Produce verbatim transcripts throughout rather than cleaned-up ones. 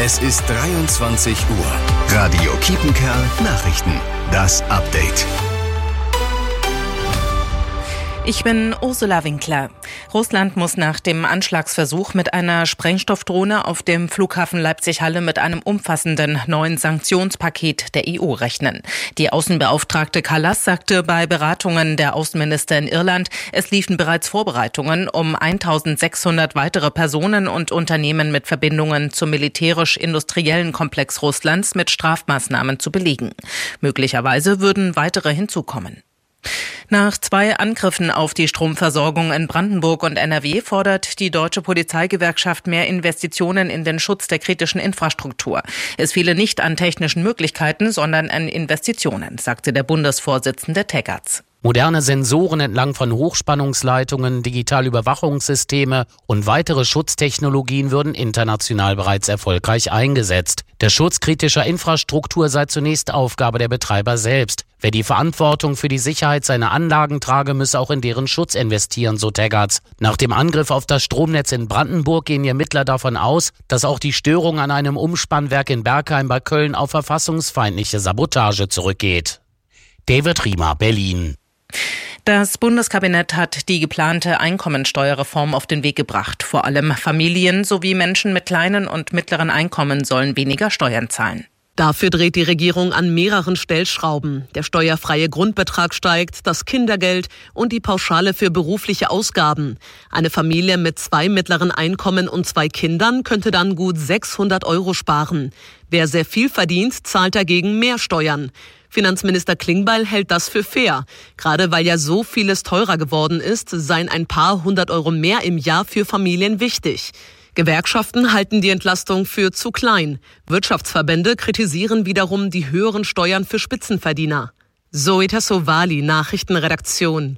Es ist dreiundzwanzig Uhr. Radio Kiepenkerl Nachrichten. Das Update. Ich bin Ursula Winkler. Russland muss nach dem Anschlagsversuch mit einer Sprengstoffdrohne auf dem Flughafen Leipzig-Halle mit einem umfassenden neuen Sanktionspaket der E U rechnen. Die Außenbeauftragte Kallas sagte bei Beratungen der Außenminister in Irland, es liefen bereits Vorbereitungen, um eintausendsechshundert weitere Personen und Unternehmen mit Verbindungen zum militärisch-industriellen Komplex Russlands mit Strafmaßnahmen zu belegen. Möglicherweise würden weitere hinzukommen. Nach zwei Angriffen auf die Stromversorgung in Brandenburg und N R W fordert die Deutsche Polizeigewerkschaft mehr Investitionen in den Schutz der kritischen Infrastruktur. Es fehle nicht an technischen Möglichkeiten, sondern an Investitionen, sagte der Bundesvorsitzende Teggerts. Moderne Sensoren entlang von Hochspannungsleitungen, digitale Überwachungssysteme und weitere Schutztechnologien würden international bereits erfolgreich eingesetzt. Der Schutz kritischer Infrastruktur sei zunächst Aufgabe der Betreiber selbst. Wer die Verantwortung für die Sicherheit seiner Anlagen trage, müsse auch in deren Schutz investieren, so Teggerts. Nach dem Angriff auf das Stromnetz in Brandenburg gehen die Ermittler davon aus, dass auch die Störung an einem Umspannwerk in Bergheim bei Köln auf verfassungsfeindliche Sabotage zurückgeht. David Riemer, Berlin. Das Bundeskabinett hat die geplante Einkommensteuerreform auf den Weg gebracht. Vor allem Familien sowie Menschen mit kleinen und mittleren Einkommen sollen weniger Steuern zahlen. Dafür dreht die Regierung an mehreren Stellschrauben. Der steuerfreie Grundbetrag steigt, das Kindergeld und die Pauschale für berufliche Ausgaben. Eine Familie mit zwei mittleren Einkommen und zwei Kindern könnte dann gut sechshundert Euro sparen. Wer sehr viel verdient, zahlt dagegen mehr Steuern. Finanzminister Klingbeil hält das für fair. Gerade weil ja so vieles teurer geworden ist, seien ein paar hundert Euro mehr im Jahr für Familien wichtig. Gewerkschaften halten die Entlastung für zu klein. Wirtschaftsverbände kritisieren wiederum die höheren Steuern für Spitzenverdiener. Zoe Tassovali, Nachrichtenredaktion.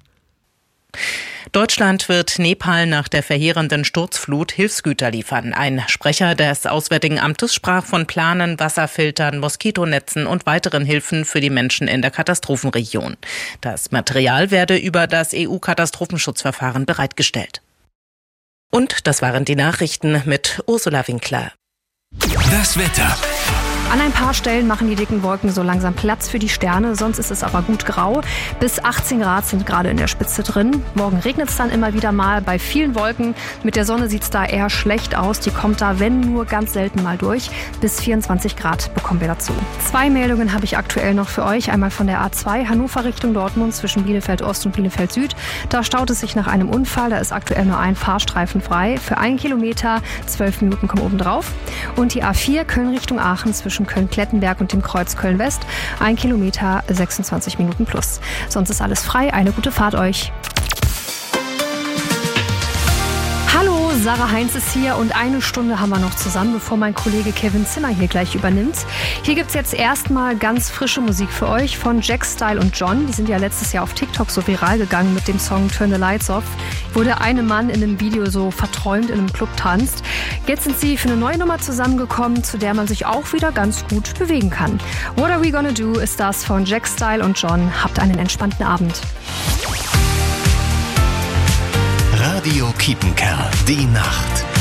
Deutschland wird Nepal nach der verheerenden Sturzflut Hilfsgüter liefern. Ein Sprecher des Auswärtigen Amtes sprach von Planen, Wasserfiltern, Moskitonetzen und weiteren Hilfen für die Menschen in der Katastrophenregion. Das Material werde über das E U-Katastrophenschutzverfahren bereitgestellt. Und das waren die Nachrichten mit Ursula Winkler. Das Wetter. An ein paar Stellen machen die dicken Wolken so langsam Platz für die Sterne, sonst ist es aber gut grau. Bis achtzehn Grad sind gerade in der Spitze drin. Morgen regnet es dann immer wieder mal bei vielen Wolken. Mit der Sonne sieht es da eher schlecht aus. Die kommt da, wenn nur, ganz selten mal durch. Bis vierundzwanzig Grad bekommen wir dazu. Zwei Meldungen habe ich aktuell noch für euch. Einmal von der A zwei Hannover Richtung Dortmund zwischen Bielefeld Ost und Bielefeld Süd. Da staut es sich nach einem Unfall. Da ist aktuell nur ein Fahrstreifen frei. Für einen Kilometer, zwölf Minuten kommen oben drauf. Und die A vier Köln Richtung Aachen zwischen Köln-Klettenberg und dem Kreuz Köln-West. Ein Kilometer, sechsundzwanzig Minuten plus. Sonst ist alles frei. Eine gute Fahrt euch. Hallo, Sarah Heinz ist hier und eine Stunde haben wir noch zusammen, bevor mein Kollege Kevin Zimmer hier gleich übernimmt. Hier gibt's jetzt erstmal ganz frische Musik für euch von Jack Style und John. Die sind ja letztes Jahr auf TikTok so viral gegangen mit dem Song Turn the Lights Off, wo der eine Mann in einem Video so verträumt in einem Club tanzt. Jetzt sind sie für eine neue Nummer zusammengekommen, zu der man sich auch wieder ganz gut bewegen kann. What Are We Gonna Do ist das von Jack Style und John. Habt einen entspannten Abend. Radio Kiepenkerl, die Nacht.